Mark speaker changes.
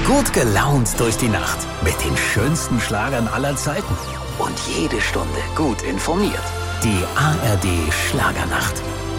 Speaker 1: Gut gelaunt durch die Nacht mit den schönsten Schlagern aller Zeiten. Und jede Stunde gut informiert. Die ARD Schlagernacht.